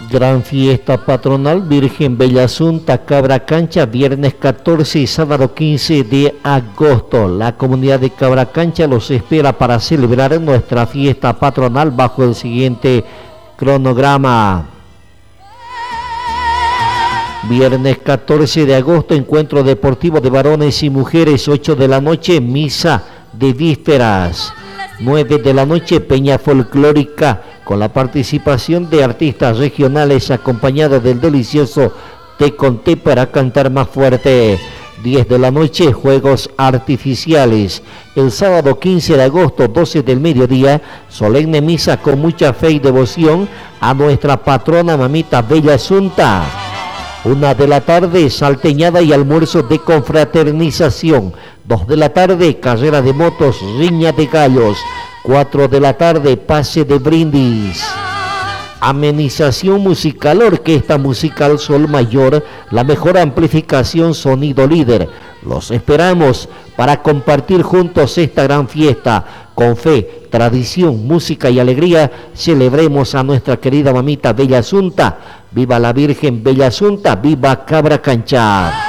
Gran fiesta patronal Virgen Bella Asunta Cabra Cancha, viernes 14 y sábado 15 de agosto. La comunidad de Cabra Cancha los espera para celebrar nuestra fiesta patronal bajo el siguiente cronograma. Viernes 14 de agosto, encuentro deportivo de varones y mujeres, 8 de la noche, misa de vísperas. 9 de la noche, peña folclórica con la participación de artistas regionales acompañados del delicioso té con té para cantar más fuerte. 10 de la noche, juegos artificiales. El sábado 15 de agosto, 12 del mediodía, solemne misa con mucha fe y devoción a nuestra patrona mamita Bella Asunta. 1 de la tarde, salteñada y almuerzo de confraternización. 2 de la tarde, carrera de motos, riña de gallos. 4 de la tarde, pase de brindis. Amenización musical, orquesta musical Sol Mayor, la mejor amplificación, sonido líder. Los esperamos para compartir juntos esta gran fiesta. Con fe, tradición, música y alegría, celebremos a nuestra querida mamita Bella Asunta. ¡Viva la Virgen Bella Asunta! ¡Viva Cabra Cancha!